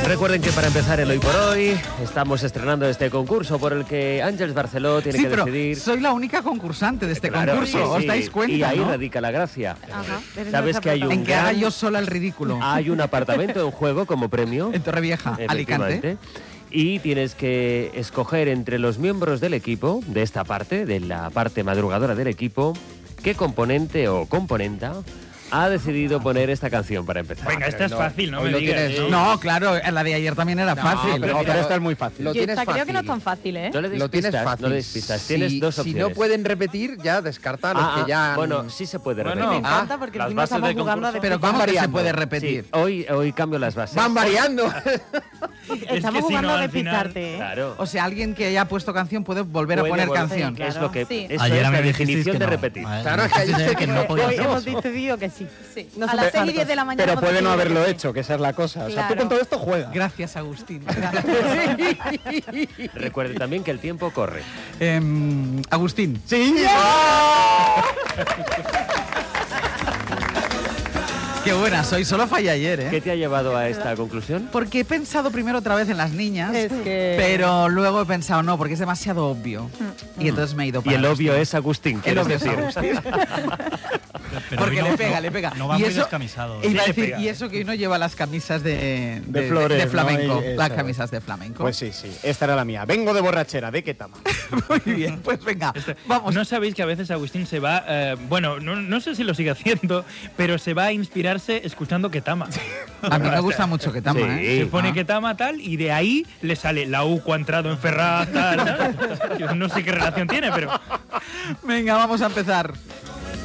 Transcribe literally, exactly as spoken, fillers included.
Recuerden que para empezar el Hoy por Hoy estamos estrenando este concurso por el que Àngels Barceló tiene sí, que pero decidir. Soy la única concursante de este Claro, concurso, sí, ¿os sí. dais cuenta? Y ahí ¿no? radica la gracia. Ajá, Sabes que hay un En que haga gran- yo sola el ridículo. hay un apartamento en juego como premio. En Torrevieja, Alicante. Efectivamente. Y tienes que escoger entre los miembros del equipo, de esta parte, de la parte madrugadora del equipo, qué componente o componenta ha decidido poner esta canción para empezar. Venga, esta es no, fácil, no hoy me lo digas. tienes, ¿eh? No, claro, la de ayer también era No, fácil. pero, pero- pero esta es muy fácil. Yo Lo tienes esta creo que no fácil. es tan fácil, ¿eh? No le des Lo tienes pistas, fácil. no le des pistas. Si- Tienes dos Si opciones. no pueden repetir, ya descarta los Ah, que ya... han- Bueno, sí se puede Bueno, repetir. Me encanta porque las encima bases estamos del jugando a concurso. pero decir- ¿cómo que se variando. puede Sí, repetir? hoy, hoy cambio las bases. Van variando. Estamos que si jugando no, a al final- despistarte, ¿eh? Claro. O sea, alguien que haya puesto canción puede volver a Puede poner volver- canción. Claro. Es lo que Sí. eso Ayer es a mí la me dijisteis definición que de no. repetir. Vale, Claro, es que dijiste ayer- que no podía Hoy ser. hemos decidido que sí. sí. A somos las seis y hartos. diez de la mañana. Pero hemos puede no decidido haberlo que sí. hecho, que esa es la cosa. O sea, tú Claro. con todo esto juegas. Gracias, Agustín. Recuerde también que el tiempo corre. Em, Agustín. Sí. Qué buena soy, solo fallé ayer, ¿eh? ¿Qué te ha llevado a esta conclusión? Porque he pensado primero otra vez en las niñas, Es que- pero luego he pensado no, porque es demasiado obvio. Y entonces me he ido Y para el obvio Agustín. es Agustín, El quieres obvio es decir. Agustín. Pero Porque hoy le no- pega, no- le pega. No va y muy eso, descamisado. e iba a Sí, le decir, pega, y ¿eh? eso que hoy no lleva las camisas de, De flores, de ¿no? flamenco. Y eso. Las camisas de flamenco. Pues sí, sí. Esta era la mía. Vengo de borrachera. ¿De qué tama? Muy bien, pues venga, vamos. ¿No sabéis que a veces Agustín se va, eh, bueno, no, no sé si lo sigue haciendo, pero se va a inspirarse escuchando Ketama. A mí me gusta mucho que tama, Sí. ¿eh? Se pone Ah. Ketama tal y de ahí le sale la U ha entrado en Ferraz tal, ¿sabes? Yo no sé qué relación tiene, pero Venga, vamos a empezar.